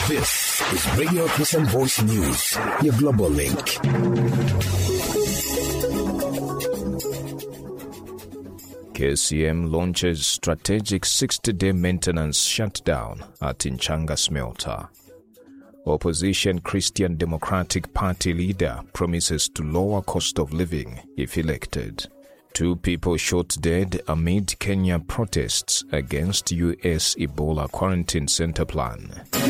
This is Radio Christian Voice News, your global link. KCM launches strategic 60-day maintenance shutdown at Nchanga Smelter. Opposition Christian Democratic Party leader promises to lower cost of living if elected. 2 people shot dead amid Kenya protests against U.S. Ebola quarantine center plan.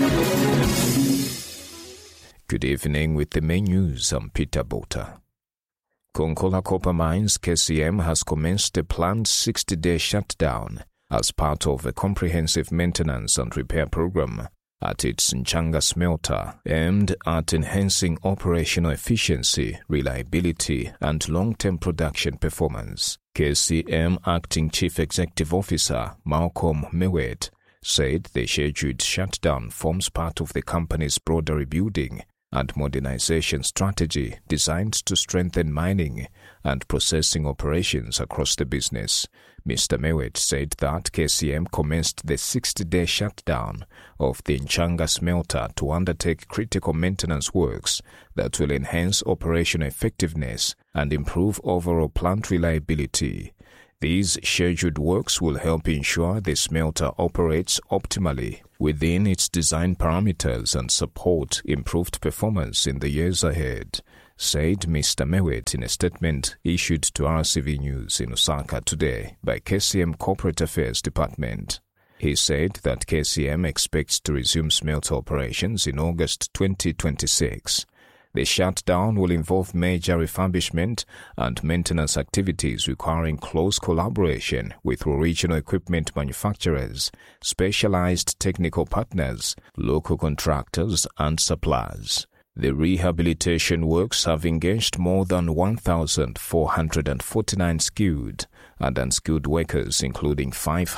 Good evening with the main news. I'm Peter Bota. Konkola Copper Mines KCM has commenced a planned 60-day shutdown as part of a comprehensive maintenance and repair program at its Nchanga smelter aimed at enhancing operational efficiency, reliability, and long-term production performance. KCM Acting Chief Executive Officer Malcolm Mewet said the scheduled shutdown forms part of the company's broader rebuilding and modernization strategy designed to strengthen mining and processing operations across the business. Mr. Mewet said that KCM commenced the 60-day shutdown of the Nchanga smelter to undertake critical maintenance works that will enhance operational effectiveness and improve overall plant reliability. These scheduled works will help ensure the smelter operates optimally within its design parameters and support improved performance in the years ahead, said Mr. Mewet in a statement issued to RCV News in Osaka today by KCM Corporate Affairs Department. He said that KCM expects to resume smelter operations in August 2026. The shutdown will involve major refurbishment and maintenance activities requiring close collaboration with original equipment manufacturers, specialized technical partners, local contractors, and suppliers. The rehabilitation works have engaged more than 1,449 skilled and unskilled workers, including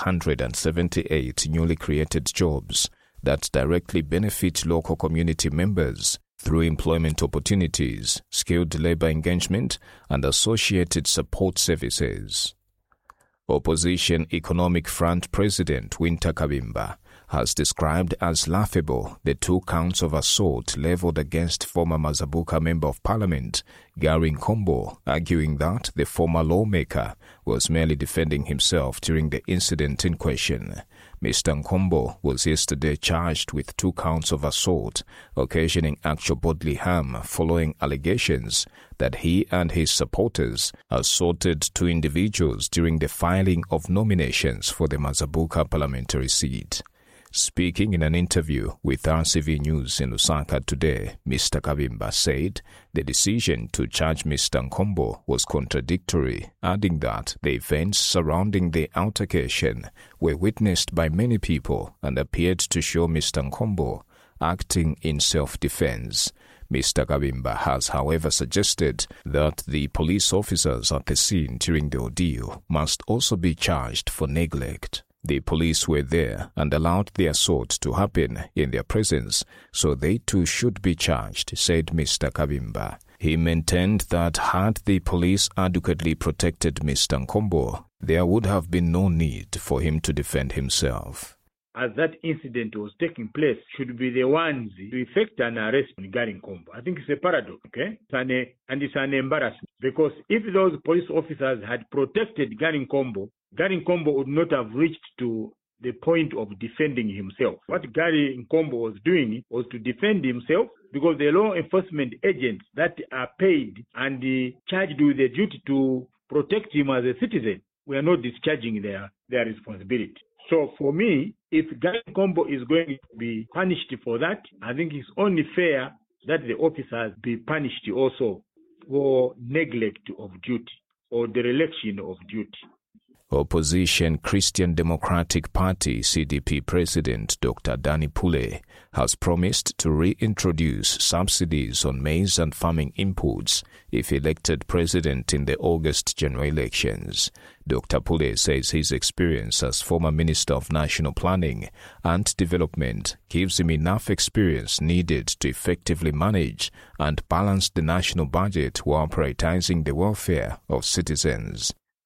578 newly created jobs that directly benefit local community members through employment opportunities, skilled labor engagement, and associated support services. Opposition Economic Front President Winter Kabimba has described as laughable the 2 counts of assault leveled against former Mazabuka Member of Parliament Gary Nkombo, arguing that the former lawmaker was merely defending himself during the incident in question. Mr. Nkombo was yesterday charged with 2 counts of assault, occasioning actual bodily harm following allegations that he and his supporters assaulted 2 individuals during the filing of nominations for the Mazabuka parliamentary seat. Speaking in an interview with RCV News in Osaka today, Mr. Kabimba said the decision to charge Mr. Nkombo was contradictory, adding that the events surrounding the altercation were witnessed by many people and appeared to show Mr. Nkombo acting in self-defense. Mr. Kabimba has, however, suggested that the police officers at the scene during the ordeal must also be charged for neglect. The police were there and allowed the assault to happen in their presence, so they too should be charged, said Mr. Kabimba. He maintained that had the police adequately protected Mr. Nkombo, there would have been no need for him to defend himself. As that incident was taking place, should be the ones to effect an arrest on Gary Nkombo. I think it's a paradox, okay? And it's an embarrassment. Because if those police officers had protected Gary Nkombo would not have reached to the point of defending himself. What Gary Nkombo was doing was to defend himself because the law enforcement agents that are paid and charged with the duty to protect him as a citizen were not discharging their responsibility. So for me, if Gary Nkombo is going to be punished for that, I think it's only fair that the officers be punished also for neglect of duty or dereliction of duty. Opposition Christian Democratic Party CDP President Dr. Danny Pule has promised to reintroduce subsidies on maize and farming inputs if elected president in the August general elections. Dr. Pule says his experience as former Minister of National Planning and Development gives him enough experience needed to effectively manage and balance the national budget while prioritizing the welfare of citizens.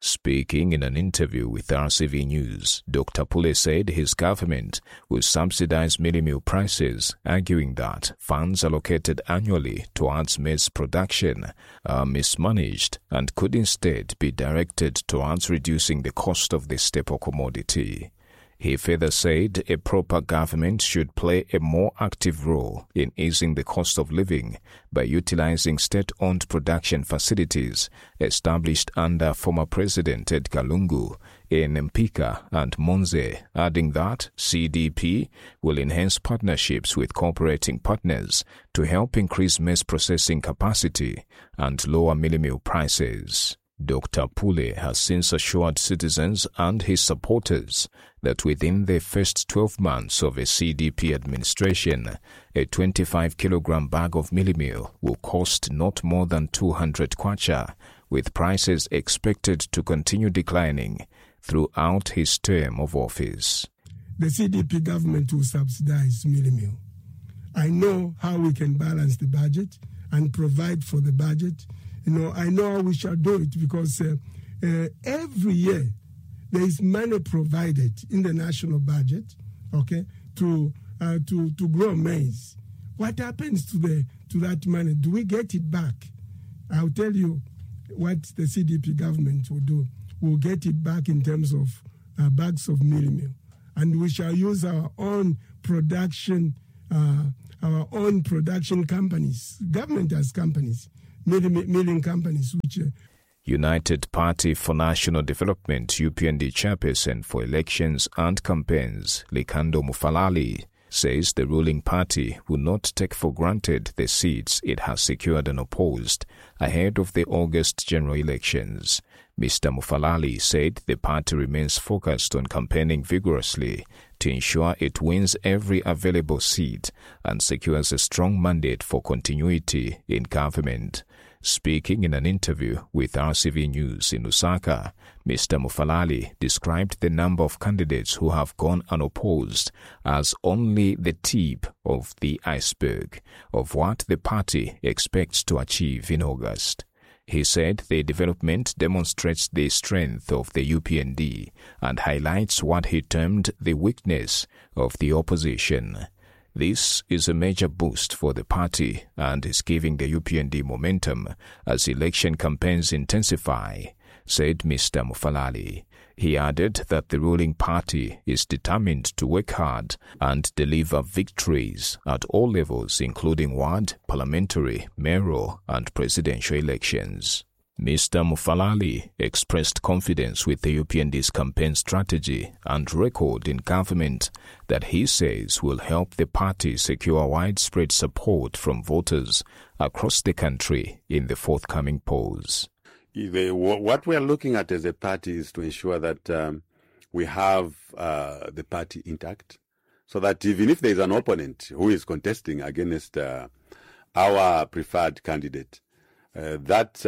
Speaking in an interview with RCV News, Dr. Pule said his government will subsidize mielie meal prices, arguing that funds allocated annually towards maize production are mismanaged and could instead be directed towards reducing the cost of the staple commodity. He further said a proper government should play a more active role in easing the cost of living by utilizing state-owned production facilities established under former President Edgar Lungu in Mpika and Monze, adding that CDP will enhance partnerships with cooperating partners to help increase maize processing capacity and lower mielie meal prices. Dr. Pule has since assured citizens and his supporters that within the first 12 months of a CDP administration, a 25-kilogram bag of mielie meal will cost not more than 200 kwacha, with prices expected to continue declining throughout his term of office. The CDP government will subsidize mielie meal. I know how we can balance the budget and provide for the budget. I know how we shall do it because every year there is money provided in the national budget, okay, to grow maize. What happens to that money? Do we get it back? I'll tell you what the CDP government will do. We'll get it back in terms of bags of mielie meal, and we shall use our own production companies. Government has companies. Milling companies, which United Party for National Development UPND chairperson for elections and campaigns Likando Mufalali says the ruling party will not take for granted the seats it has secured unopposed ahead of the August general elections. Mr. Mufalali said the party remains focused on campaigning vigorously to ensure it wins every available seat and secures a strong mandate for continuity in government. Speaking in an interview with RCV News in Lusaka, Mr. Mufalali described the number of candidates who have gone unopposed as only the tip of the iceberg of what the party expects to achieve in August. He said the development demonstrates the strength of the UPND and highlights what he termed the weakness of the opposition. This is a major boost for the party and is giving the UPND momentum as election campaigns intensify, said Mr. Mufalali. He added that the ruling party is determined to work hard and deliver victories at all levels, including ward, parliamentary, mayoral, and presidential elections. Mr. Mufalali expressed confidence with the UPND's campaign strategy and record in government that he says will help the party secure widespread support from voters across the country in the forthcoming polls. What we are looking at as a party is to ensure that we have the party intact, so that even if there is an opponent who is contesting against our preferred candidate, that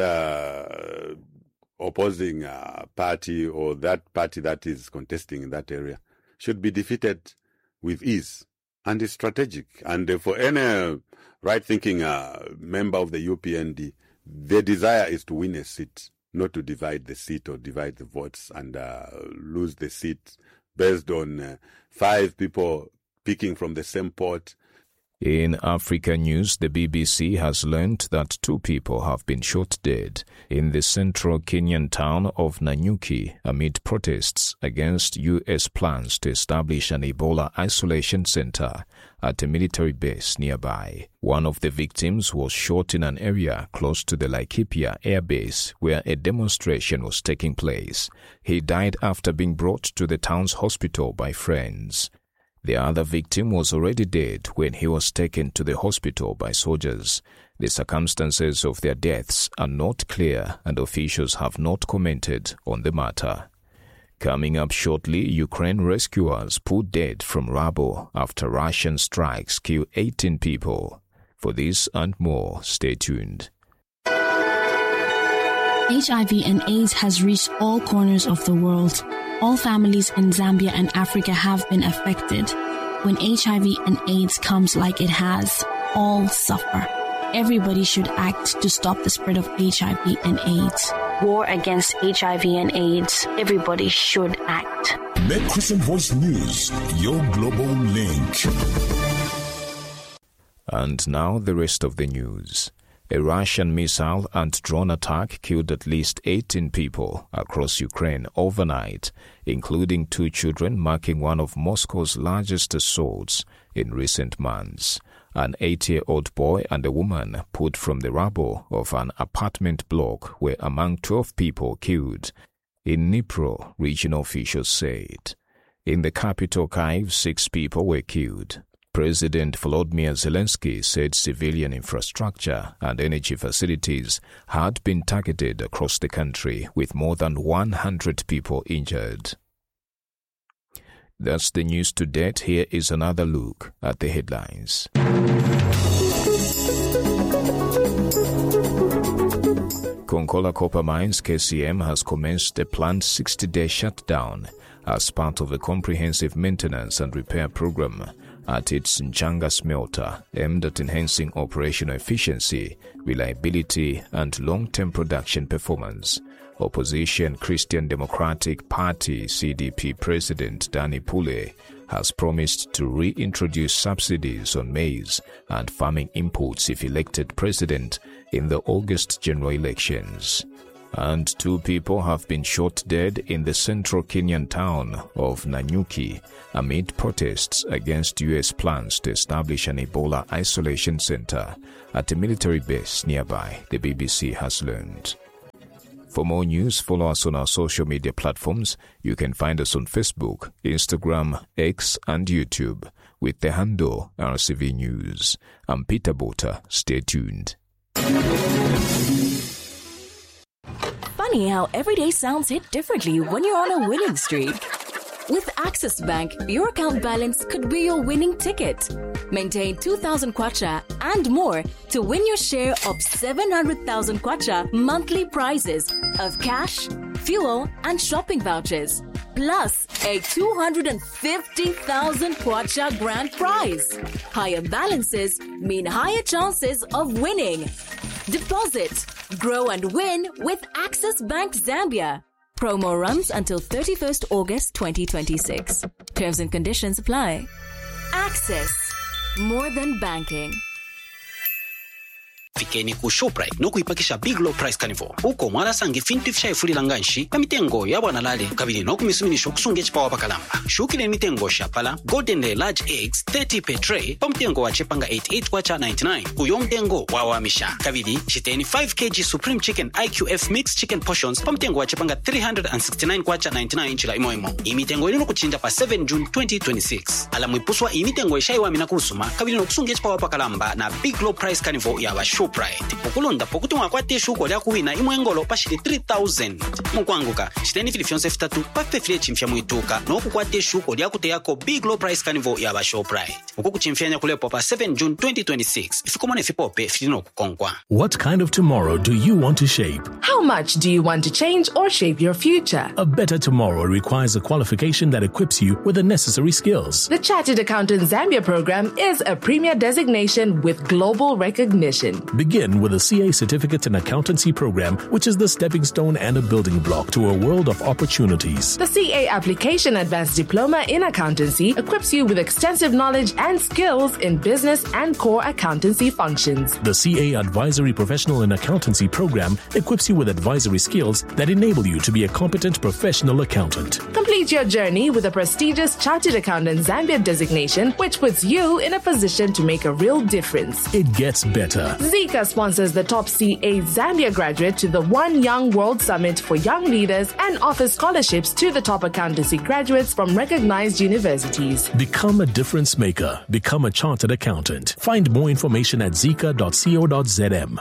opposing party or that party that is contesting in that area should be defeated with ease and is strategic. And for any right-thinking member of the UPND, the desire is to win a seat, not to divide the seat or divide the votes and lose the seat based on 5 people picking from the same pot. In Africa news, the BBC has learned that 2 people have been shot dead in the central Kenyan town of Nanyuki amid protests against U.S. plans to establish an Ebola isolation center at a military base nearby. One of the victims was shot in an area close to the Laikipia Air Base where a demonstration was taking place. He died after being brought to the town's hospital by friends. The other victim was already dead when he was taken to the hospital by soldiers. The circumstances of their deaths are not clear and officials have not commented on the matter. Coming up shortly, Ukraine rescuers pulled dead from rubble after Russian strikes kill 18 people. For this and more, stay tuned. HIV and AIDS has reached all corners of the world. All families in Zambia and Africa have been affected. When HIV and AIDS comes like it has, all suffer. Everybody should act to stop the spread of HIV and AIDS. war against HIV and AIDS. Everybody should act. Make Christian Voice News your global link. And now the rest of the news. A Russian missile and drone attack killed at least 18 people across Ukraine overnight, including 2 children, marking one of Moscow's largest assaults in recent months. An 8-year-old boy and a woman pulled from the rubble of an apartment block were among 12 people killed. In Dnipro, regional officials said. In the capital Kyiv, 6 people were killed. President Volodymyr Zelensky said civilian infrastructure and energy facilities had been targeted across the country, with more than 100 people injured. That's the news to date. Here is another look at the headlines. Konkola Copper Mines KCM has commenced a planned 60-day shutdown as part of a comprehensive maintenance and repair program at its Nchanga smelter aimed at enhancing operational efficiency, reliability, and long-term production performance. Opposition Christian Democratic Party CDP President Danny Pule has promised to reintroduce subsidies on maize and farming inputs if elected president in the August general elections. And 2 people have been shot dead in the central Kenyan town of Nanyuki amid protests against U.S. plans to establish an Ebola isolation center at a military base nearby, the BBC has learned. For more news, follow us on our social media platforms. You can find us on Facebook, Instagram, X, and YouTube with the handle RCV News. I'm Peter Bota. Stay tuned. Funny how every day sounds hit differently when you're on a winning streak. With Access Bank, your account balance could be your winning ticket. Maintain 2,000 kwacha and more to win your share of 700,000 kwacha monthly prizes of cash, fuel, and shopping vouchers, plus a 250,000 kwacha grand prize. Higher balances mean higher chances of winning. Deposit, grow and win with Access Bank Zambia. Promo runs until 31st August 2026. Terms and conditions apply. Access. More than banking. Fikeni ku Shoprite nokuipakisha Big Low Price Carnival. Uko mwala sange fintu ifshayifulila nganshi kamitengo yabwana lale kabili nokumisuminisho kusunge chipawa pakalamba. Shukile mitengo shapala Golden Day Large Eggs 30 per tray pamitengo wa chepanga 88 kwacha 99 kuyo mtengo wawamisha. Kabili chiteni 5 kg Supreme Chicken IQF Mixed Chicken Portions pamitengo wa chepanga 369 kwacha 99 chila imo. Imitengo ilino kuchinja pa 7 June 2026. Alamu ipuswa imitengo ishaiwa minakusuma kabili nokusunge chipawa pakalamba na Big Low Price Carnival ya wa Shoprite. Ukulunda pokutunga kwa tishu kwa kuwina imwengolo pashili 3,000. Mkwanguka, chiteni filifionse fitatu pafe file chimfya muituka na uku kwa tishu kwa kute yako Big Low Price Carnival ya wa Shoprite. Ukuku chimfyanya kulepo pa 7 June 2026. Ifikumone fipope filino kukonkwa. What kind of tomorrow do you want to shape? How much do you want to change or shape your future? A better tomorrow requires a qualification that equips you with the necessary skills. The Chartered Accountant Zambia program is a premier designation with global recognition. Begin with a CA Certificate in Accountancy program, which is the stepping stone and a building block to a world of opportunities. The CA Application Advanced Diploma in Accountancy equips you with extensive knowledge and skills in business and core accountancy functions. The CA Advisory Professional in Accountancy program equips you with advisory skills that enable you to be a competent professional accountant. Complete your journey with a prestigious Chartered Accountant Zambia designation, which puts you in a position to make a real difference. It gets better. Zika sponsors the top CA Zambia graduate to the One Young World Summit for Young Leaders and offers scholarships to the top accountancy graduates from recognized universities. Become a difference maker. Become a chartered accountant. Find more information at zika.co.zm.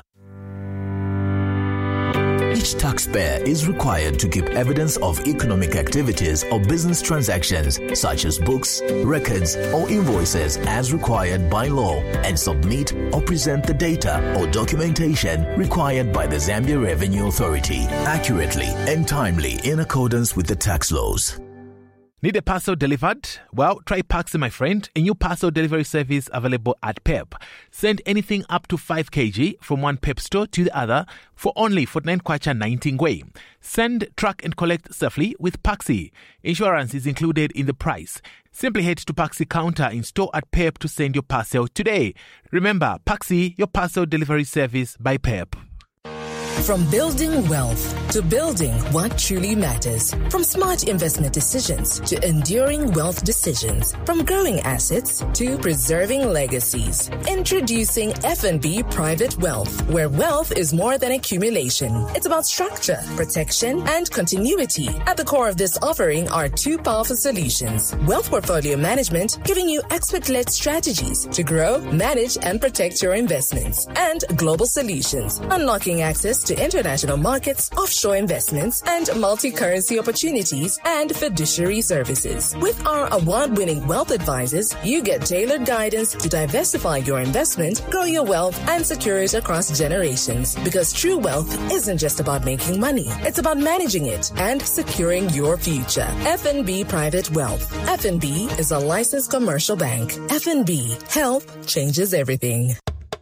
Each taxpayer is required to keep evidence of economic activities or business transactions, such as books, records, or invoices as required by law, and submit or present the data or documentation required by the Zambia Revenue Authority accurately and timely in accordance with the tax laws. Need a parcel delivered? Well, try Paxi, my friend, a new parcel delivery service available at PEP. Send anything up to 5 kg from one PEP store to the other for only 49 kwacha 19 ngwe. Send, track and collect safely with Paxi. Insurance is included in the price. Simply head to Paxi counter in store at PEP to send your parcel today. Remember, Paxi, your parcel delivery service by PEP. From building wealth to building what truly matters. From smart investment decisions to enduring wealth decisions. From growing assets to preserving legacies. Introducing FNB Private Wealth, where wealth is more than accumulation. It's about structure, protection, and continuity. At the core of this offering are 2 powerful solutions. Wealth Portfolio Management, giving you expert-led strategies to grow, manage, and protect your investments. And Global Solutions, unlocking access to international markets, offshore investments, and multi-currency opportunities and fiduciary services. With our award-winning wealth advisors, you get tailored guidance to diversify your investment, grow your wealth, and secure it across generations. Because true wealth isn't just about making money. It's about managing it and securing your future. FNB Private Wealth. FNB is a licensed commercial bank. FNB. Health changes everything.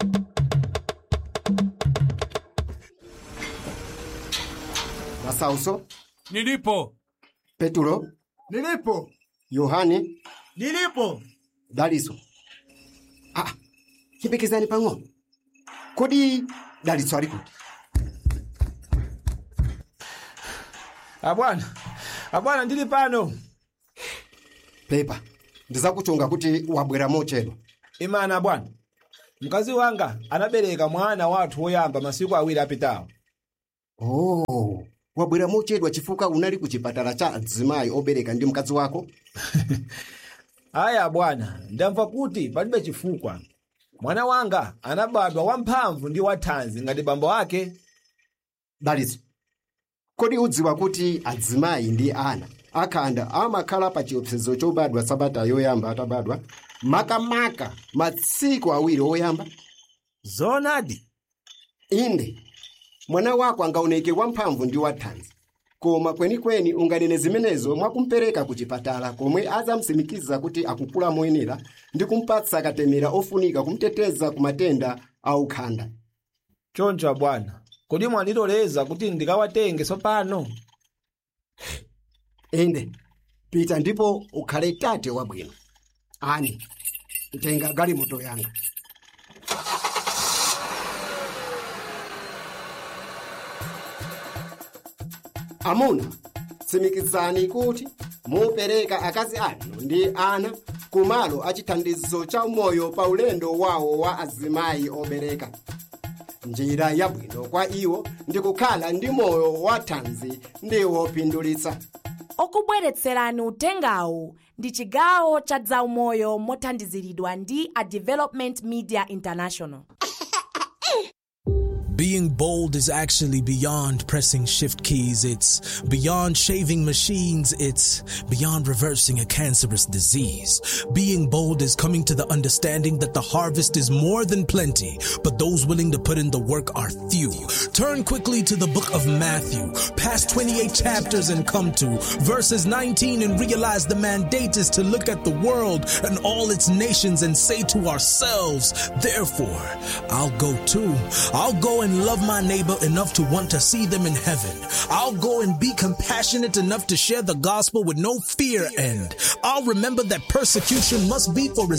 Masauso? Nilipo. Peturo? Nilipo. Yohani? Nilipo. Daliso? Kibekezani pang'ono. Kodi Daliso ali kuti? Abwana ndili pano. Pepa, ndizakuchunga kuti wabwera mochedwa. Imana abwana. Mkazi wanga anabereka mwana wathu woyamba masiku awiri apitawo. Oh, wabwera mochedwa chifukwa unali kuchipatala cha adzimayi obereka ndi mkazi wako? Aya bwana, ndamva kuti palibe chifukwa. Mwana wanga anabadwa wamphamvu ndi wathanzi ngati bambo ake. Daliso, kodi udziwa kuti adzimayi ndi ana akhanda amakhala pa chiopsezo chobadwa sabata yoyamba atabadwa makamaka masiku awiri oyamba? Zonadi? Inde. Mwana wako angaoneke wamphamvu ndi wathanzi, koma kwenikweni unganene zimenezo mwakumpereka kuchipatala komwe azamsimikiza kuti akukula moyenera ndi kumpatsa katemera ofunika kumteteza ku matenda aukhanda. Choncho bwana, kodi mwandiloleza kuti ndikawatenge sopano? Inde, pita ndipo ukhale tate wabwino. Ani, tenga galimoto yanga. Amuna, simikizani kuti mupereka akazi anu ndi ana kumalo achithandizo cha moyo pa ulendo wawo wa azimayi obereka. Njira yabwino kwa iwo ndi kukhala ndi moyo wathanzi ndi wopindulitsa. Okubweretserani utengawu ndi chigawo cha zaumoyo mothandiziridwa ndi a Development Media International. Being bold is actually beyond pressing shift keys. It's beyond shaving machines. It's beyond reversing a cancerous disease. Being bold is coming to the understanding that the harvest is more than plenty, but those willing to put in the work are few. Turn quickly to the book of Matthew, past 28 chapters and come to verses 19 and realize the mandate is to look at the world and all its nations and say to ourselves, therefore, I'll go too. I'll go and love my neighbor enough to want to see them in heaven. I'll go and be compassionate enough to share the gospel with no fear, and I'll remember that persecution must be for